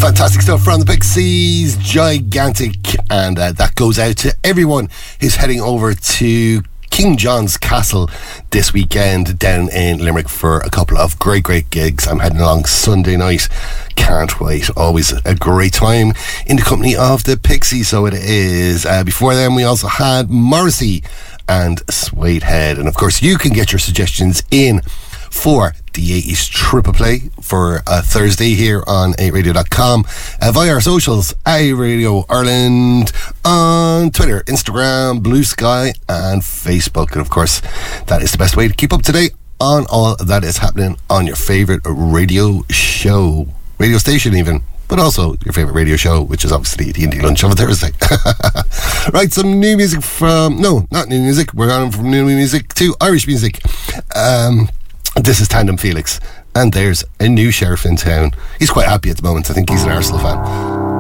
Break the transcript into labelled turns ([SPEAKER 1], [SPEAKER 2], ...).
[SPEAKER 1] Fantastic stuff from the Pixies, Gigantic, and that goes out to everyone who's heading over to King John's Castle this weekend down in Limerick for a couple of great gigs. I'm heading along Sunday night. Can't wait. Always a great time in the company of the Pixies, so it is. Before then, we also had Morrissey and Suede Head. And of course, you can get your suggestions in for the 80s Triple Play for Thursday here on 8radio.com via our socials, 8Radio Ireland, on Twitter, Instagram, Blue Sky and Facebook. And of course, that is the best way to keep up to date on all that is happening on your favourite radio station even, but also your favourite radio show, which is obviously the Indie Lunch of a Thursday. Right, some new music from... No, not new music. We're on from new music to Irish music. This is Tandem Felix, and there's a new sheriff in town. He's quite happy at the moment. I think he's an Arsenal fan.